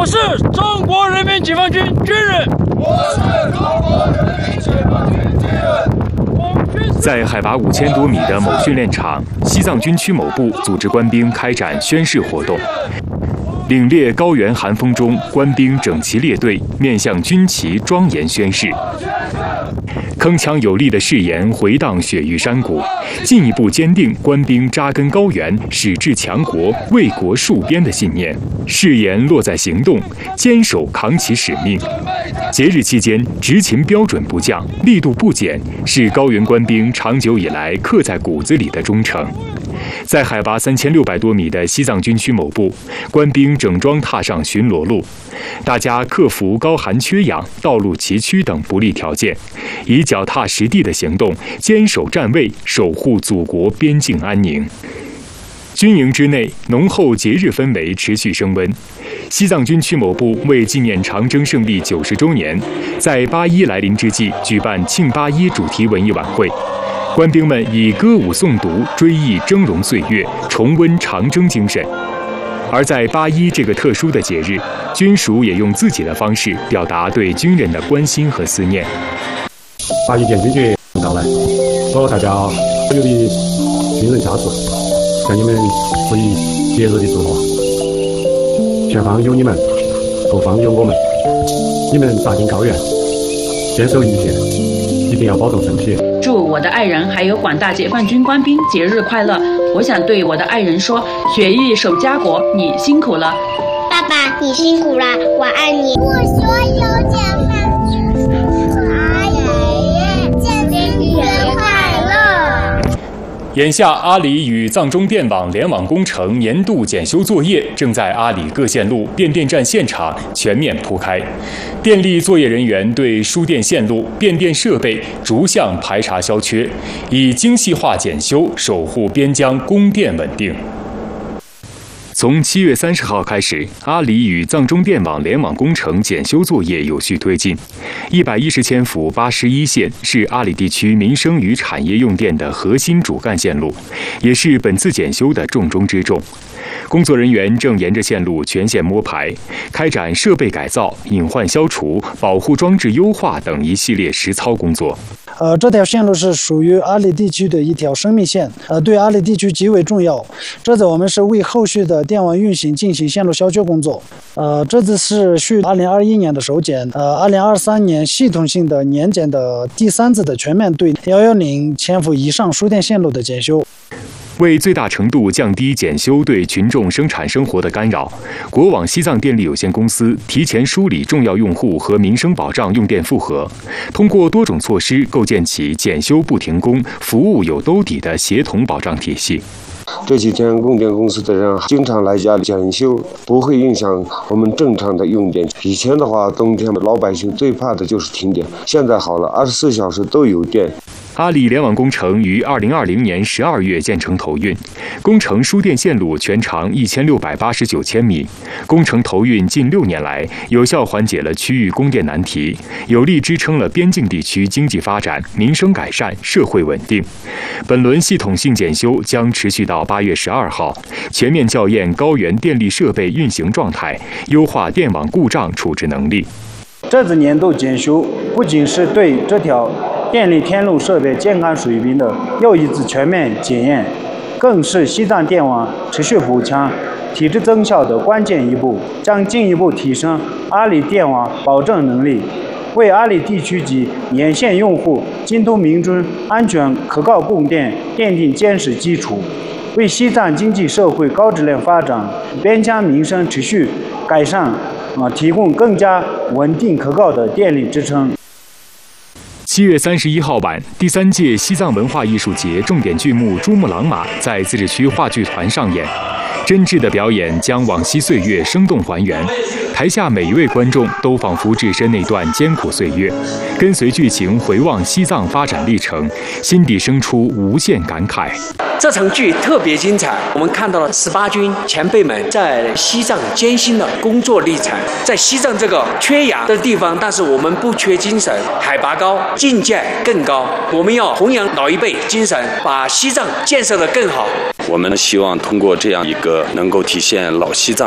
我是中国人民解放军军人。 我是中国人民解放军军人。 在海拔5000多米的某训练场，西藏军区某部组织官兵开展宣誓活动。凛冽高原寒风中，官兵整齐列队，面向军旗庄严宣誓。铿锵有力的誓言回荡雪域山谷，进一步坚定官兵扎根高原、矢志强国、为国戍边的信念。誓言落在行动，坚守扛起使命。节日期间，执勤标准不降，力度不减，是高原官兵长久以来刻在骨子里的忠诚。在海拔3600多米的西藏军区某部，官兵整装踏上巡逻路，大家克服高寒缺氧、道路崎岖等不利条件，以脚踏实地的行动，坚守站位，守护祖国边境安宁。军营之内，浓厚节日氛围持续升温。西藏军区某部为纪念长征胜利90周年，在8·1来临之际举办庆8·1主题文艺晚会。官兵们以歌舞诵读追忆峥嵘岁月，重温长征精神。而在8·1这个特殊的节日，军属也用自己的方式表达对军人的关心和思念。 8·1建军节到来，我代表所有的军人家属，向你们致以节日的祝贺。前方有你们，后方有我们。你们扎根高原，坚守一线，一定要保重身体。 祝我的爱人还有广大解放军官兵节日快乐！我想对我的爱人说：雪域守家国，你辛苦了。 爸爸，你辛苦了，我爱你。我所有解放军阿爷建军节快乐！ 眼下，阿里与藏中电网联网工程年度检修作业正在阿里各线路变电站现场全面铺开。电力作业人员对输电线路、变电设备逐项排查消缺，以精细化检修守护边疆供电稳定。从7月30号开始，阿里与藏中电网联网工程检修作业有序推进。110千伏81线是阿里地区民生与产业用电的核心主干线路，也是本次检修的重中之重。工作人员正沿着线路全线摸排，开展设备改造、隐患消除、保护装置优化等一系列实操工作。 这条线路是属于阿里地区的一条生命线，对阿里地区极为重要。这次我们是为后续的电网运行进行线路消缺工作。这次是续2021年的首检，2023年系统性的年检的第3次的全面对110千伏以上输电线路的检修。 为最大程度降低检修对群众生产生活的干扰，国网西藏电力有限公司提前梳理重要用户和民生保障用电负荷，通过多种措施构建起检修不停工、服务有兜底的协同保障体系。 这几天供电公司的人经常来家里检修，不会影响我们正常的用电。以前的话，冬天老百姓最怕的就是停电，现在好了，24小时都有电。 阿里联网工程于2020年12月建成投运，工程输电线路全长1689千米。工程投运近6年来，有效缓解了区域供电难题，有力支撑了边境地区经济发展、民生改善、社会稳定。本轮系统性检修将持续到8月12号，全面校验高原电力设备运行状态，优化电网故障处置能力。 这次年度检修不仅是对这条电力天路设备健康水平的又一次全面检验，更是西藏电网持续补强体制增效的关键一步，将进一步提升阿里电网保证能力，为阿里地区及沿线用户津图民众安全可靠供电奠定坚实基础，为西藏经济社会高质量发展、边疆民生持续改善提供更加稳定可靠的电力支撑。 7月31号晚，第3届西藏文化艺术节重点剧目《珠穆朗玛》在自治区话剧团上演，真挚的表演将往昔岁月生动还原，台下每一位观众都仿佛置身那段艰苦岁月，跟随剧情回望西藏发展历程，心底生出无限感慨。 这场剧特别精彩，我们看到了18军前辈们在西藏艰辛的工作历程。在西藏这个缺氧的地方，但是我们不缺精神，海拔高，境界更高。我们要弘扬老一辈精神，把西藏建设得更好。 我们希望通过这样一个能够体现老西藏